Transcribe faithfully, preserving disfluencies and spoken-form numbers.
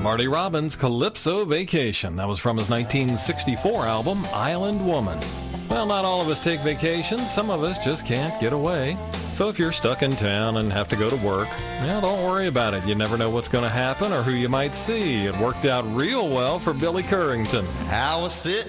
Marty Robbins' Calypso Vacation. That was from his nineteen sixty-four album, Island Woman. Well, not all of us take vacations. Some of us just can't get away. So if you're stuck in town and have to go to work, yeah, don't worry about it. You never know what's going to happen or who you might see. It worked out real well for Billy Currington. I was sitting